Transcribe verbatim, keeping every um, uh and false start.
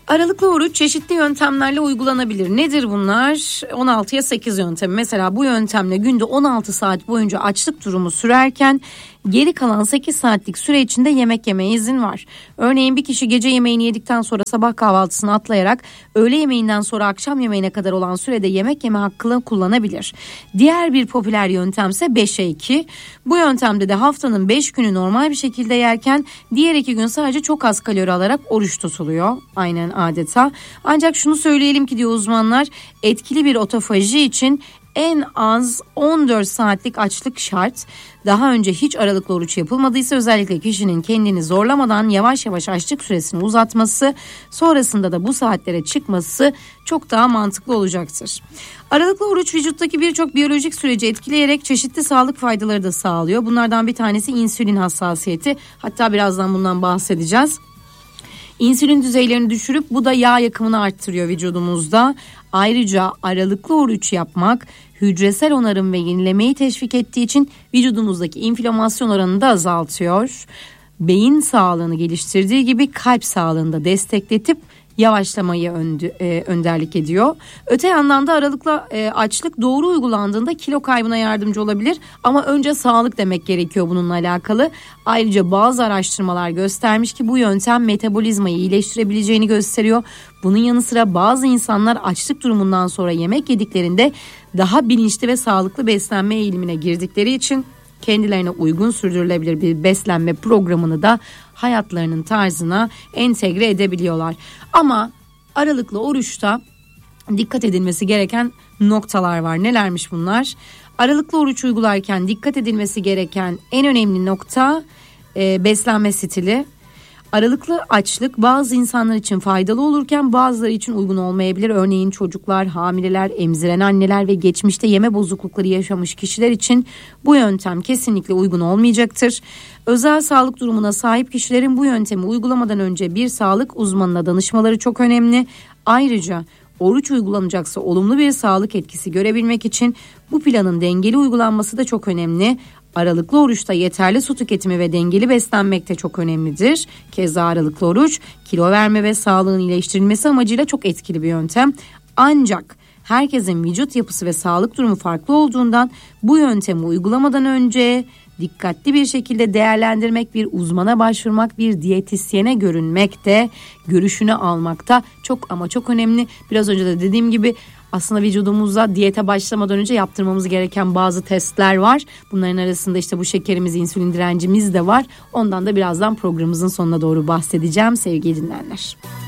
Aralıklı oruç çeşitli yöntemlerle uygulanabilir. Nedir bunlar? on altıya sekiz yöntemi. Mesela bu yöntemle günde on altı saat boyunca açlık durumu sürerken geri kalan sekiz saatlik süre içinde yemek yemeye izin var. Örneğin bir kişi gece yemeğini yedikten sonra sabah kahvaltısını atlayarak öğle yemeğinden sonra akşam yemeğine kadar olan sürede yemek yeme hakkını kullanabilir. Diğer bir popüler yöntemse beşe iki. Bu yöntemde de haftanın beş günü normal bir şekilde yerken diğer iki gün sadece çok az kalori alarak oruç tutuluyor. Aynen adeta. Ancak şunu söyleyelim ki diyor uzmanlar, etkili bir otofaji için en az on dört saatlik açlık şart. Daha önce hiç aralıklı oruç yapılmadıysa özellikle kişinin kendini zorlamadan yavaş yavaş açlık süresini uzatması, sonrasında da bu saatlere çıkması çok daha mantıklı olacaktır. Aralıklı oruç vücuttaki birçok biyolojik süreci etkileyerek çeşitli sağlık faydaları da sağlıyor. Bunlardan bir tanesi insülin hassasiyeti. Hatta birazdan bundan bahsedeceğiz. İnsülin düzeylerini düşürüp bu da yağ yakımını arttırıyor vücudumuzda. Ayrıca aralıklı oruç yapmak hücresel onarım ve yenilemeyi teşvik ettiği için vücudumuzdaki inflamasyon oranını da azaltıyor. Beyin sağlığını geliştirdiği gibi kalp sağlığını da destekletip yavaşlamayı öndü, e, önderlik ediyor. Öte yandan da aralıklı e, açlık doğru uygulandığında kilo kaybına yardımcı olabilir. Ama önce sağlık demek gerekiyor bununla alakalı. Ayrıca bazı araştırmalar göstermiş ki bu yöntem metabolizmayı iyileştirebileceğini gösteriyor. Bunun yanı sıra bazı insanlar açlık durumundan sonra yemek yediklerinde daha bilinçli ve sağlıklı beslenme eğilimine girdikleri için kendilerine uygun sürdürülebilir bir beslenme programını da hayatlarının tarzına entegre edebiliyorlar. Ama aralıklı oruçta dikkat edilmesi gereken noktalar var. Nelermiş bunlar? Aralıklı oruç uygularken dikkat edilmesi gereken en önemli nokta e, beslenme stili. Aralıklı açlık bazı insanlar için faydalı olurken bazıları için uygun olmayabilir. Örneğin çocuklar, hamileler, emziren anneler ve geçmişte yeme bozuklukları yaşamış kişiler için bu yöntem kesinlikle uygun olmayacaktır. Özel sağlık durumuna sahip kişilerin bu yöntemi uygulamadan önce bir sağlık uzmanına danışmaları çok önemli. Ayrıca oruç uygulanacaksa olumlu bir sağlık etkisi görebilmek için bu planın dengeli uygulanması da çok önemli. Aralıklı oruçta yeterli su tüketimi ve dengeli beslenmek de çok önemlidir. Keza aralıklı oruç kilo verme ve sağlığın iyileştirilmesi amacıyla çok etkili bir yöntem. Ancak herkesin vücut yapısı ve sağlık durumu farklı olduğundan bu yöntemi uygulamadan önce dikkatli bir şekilde değerlendirmek, bir uzmana başvurmak, bir diyetisyene görünmek de, görüşünü almak da çok ama çok önemli. Biraz önce de dediğim gibi aslında vücudumuzda diyete başlamadan önce yaptırmamız gereken bazı testler var. Bunların arasında işte bu şekerimiz, insülin direncimiz de var. Ondan da birazdan programımızın sonuna doğru bahsedeceğim sevgili dinleyenler.